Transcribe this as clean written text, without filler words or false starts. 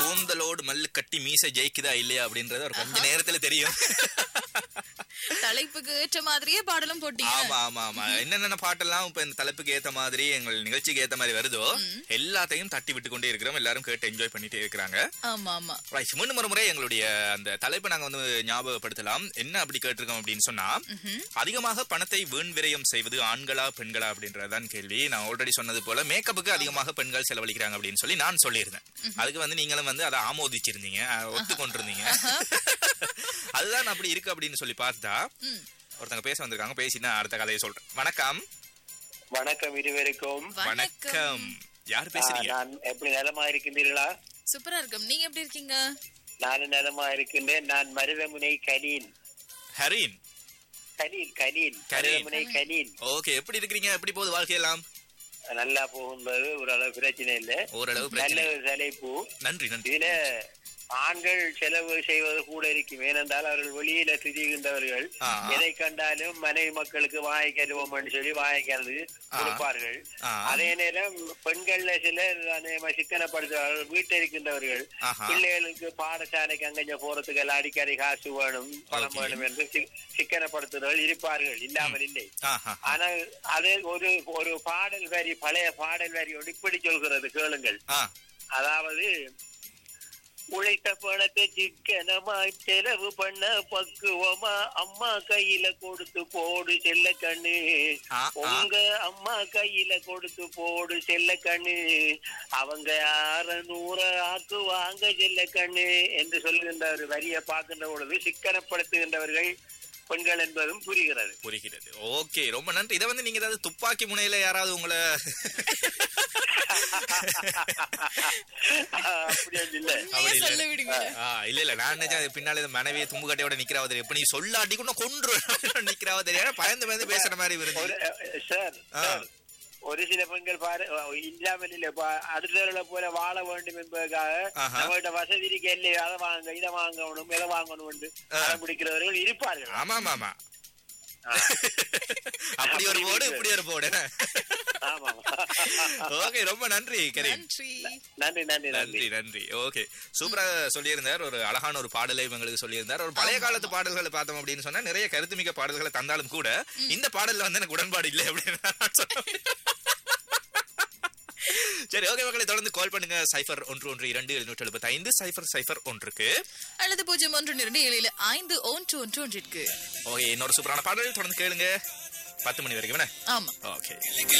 கூந்தலோடு மல்லு கட்டி மீசை ஜெயிக்குதா இல்லையா அப்படின்றது ஒரு கொஞ்ச நேரத்துல தெரியும். தலைப்புக்கு ஏற்ற மாதிரியே பாடலும் போட்டீங்க. ஆமா ஆமா ஆமா. என்னென்ன பாட்டெல்லாம் இப்ப இந்த தலைப்புக்கு ஏத்த மாதிரி எங்கள் நிகழ்ச்சிக்கு ஏத்த மாதிரி வருதோ எல்லாத்தையும் தட்டி விட்டு கொண்டே இருக்கிறோம். எல்லாரும் கேட்டு என்ஜாய் பண்ணிட்டே இருக்கிறாங்க. ஆமா ஆமா. மீண்டும் ஒரு முறை எங்களுடைய அந்த தலைப்பை நாங்க வந்து ஞாபகப்படுத்தலாம். என்ன அப்படி கேட்டிருக்கோம் அப்படின்னு சொன்னா, அதிகமாக பணத்தை வீண் விரயம் செய்வது ஆண்களா பெண்களா அப்படின்றதுதான் கேள்வி. நான் ஆல்ரெடி சொன்னது போல மேக்கப்புக்கு அதிகமாக பெண்கள் செலவழிக்கிறாங்க அப்படின்னு சொல்லி நான் சொல்லியிருந்தேன். அதுக்கு வந்து நீங்களும் வந்து அதை ஆமோதிச்சிருந்தீங்க, ஒத்துக்கொண்டிருந்தீங்க. அதுதான் அப்படி இருக்கு அப்படின்னு சொல்லி பார்த்தா ஒருத்தங்க பேச வந்திருக்காங்க. பேசினா அடுத்த கதையை சொல்றேன். வணக்கம். வணக்கம் இருவருக்கும். வணக்கம். யார் பேசுறீங்க? நான் எப்படி நலமா இருக்கின்றீர்களா? சூப்பரா இருக்கும். நீங்க எப்படி இருக்கீங்க? நானும் நலமா இருக்கின்றேன். நான் மருதமுனை கலீல். ஹரீன். கலீல் மருதமுனை கலீல். ஓகே, எப்படி இருக்கீங்க? எப்படி போகுது வாழ்க்கையெல்லாம்? நல்லா போகும்போது ஓரளவு பிரச்சனை இல்லை. ஓரளவு நல்ல தலைப்பு. நன்றி நன்றி. இதுல ஆண்கள் செலவு செய்வது கூட இருக்கும். ஏனென்றால் அவர்கள் வெளியில திரிகின்றவர்கள் எதை கண்டாலும் மனைவி மக்களுக்கு வாங்கிக்கருவோம் சொல்லி வாங்கிக்கிறது கொடுப்பார்கள். அதே நேரம் பெண்கள்ல சிலர் சிக்கனப்படுத்துவார்கள். வீட்டில் இருக்கின்றவர்கள் பிள்ளைகளுக்கு பாடசாலைக்கு அங்க போறதுக்கு எல்லாம் அடிக்கடி காசு வேணும், பணம் வேணும் என்று சிக்கனப்படுத்துறவர்கள் இருப்பார்கள், இல்லாமல் இல்லை. ஆனால் அது ஒரு பாடல் வரி, பழைய பாடல் வரி இப்படி சொல்கிறது, கேளுங்கள். அதாவது, உழைத்த பணத்தை சிக்கனமாய் செலவு பண்ண பக்குவமா அம்மா கையில கொடுத்து போடு செல்ல கண்ணு, உங்க அம்மா கையில கொடுத்து போடு செல்ல கண்ணு, அவங்க 600 ஆக்குவாங்க செல்ல கண்ணு என்று சொல்லுகின்ற ஒரு வரியை பார்க்கின்ற பொழுது சிக்கனப்படுத்துகின்றவர்கள் பெண்கள் என்பதும் புரிகிறது. ஓகே, ரொம்ப நன்றி. இதை வந்து நீங்க ஏதாவது துப்பாக்கி முனையில யாராவது உங்களை இல்ல நான் பின்னால மனைவியை தும்பு கட்டையோட நிக்கிறாவது எப்ப நீ சொல்லாட்டி கூட கொன்று நிக்கிறாவது பயந்து பயந்து பேசுற மாதிரி சார். ஒரு சில பெண்கள் பாரு இல்லாமல் இல்ல, அடுத்தவர்களை போல வாழ வேண்டும் என்பதற்காக நம்மகிட்ட வசதி இருக்க இல்லையோ அதை வாங்க, இதை வாங்கணும், எதை வாங்கணும் என்று பிடிக்கிறவர்கள் இருப்பார்கள். ஆமா ஆமா. அப்படி ஒரு போடு இப்படி ஒரு போடு. ஓகே, ரொம்ப நன்றி கரீம். நன்றி நன்றி நன்றி நன்றி. ஓகே, சூப்பரா சொல்லியிருந்தார். ஒரு அழகான ஒரு பாடலை எங்களுக்கு சொல்லியிருந்தார். ஒரு பழைய காலத்து பாடல்களை பார்த்தோம் அப்படின்னு சொன்னா நிறைய கருத்துமிக்க பாடல்களை தந்தாலும் கூட இந்த பாடல்ல வந்து எனக்கு உடன்பாடு இல்லை அப்படின்னு. சரி, ஓகே மக்களை, தொடர்ந்து கால் பண்ணுங்க. 0112 775 001 அல்லது 0127 5 ஓகே, இன்னொரு சூப்பரான பாடல் தொடர்ந்து கேளுங்க. 10 மணி வரைக்கும். ஆமா. ஓகே.